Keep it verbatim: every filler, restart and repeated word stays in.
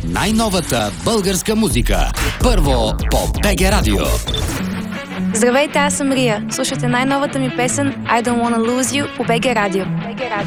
най-новата българска музика. Първо по БГ Радио. Здравейте, аз съм Рия. Слушайте най-новата ми песен I Don't Wanna Lose You по БГ Радио. БГ Радио.